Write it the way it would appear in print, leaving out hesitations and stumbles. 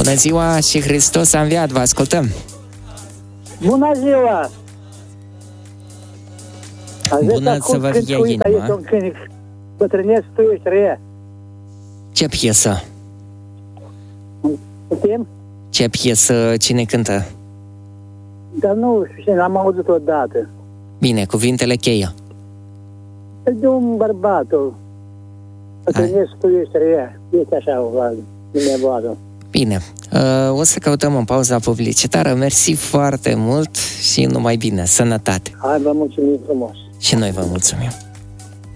Bună ziua și Hristos a înviat, vă ascultăm! Bună ziua! Bună să vă fie inima! Bătrânesc, tu ești rea. Ce piesă? Putem? Ce piesă? Cine cântă? Dar nu știu, am auzit odată. Bine, cuvintele cheie. De un bărbat, bătrânesc, tu ești rea. Este așa, dumneavoastră. Bine, o să căutăm în pauza publicitară. Mersi foarte mult și numai bine, sănătate! Hai, vă mulțumim frumos! Și noi vă mulțumim!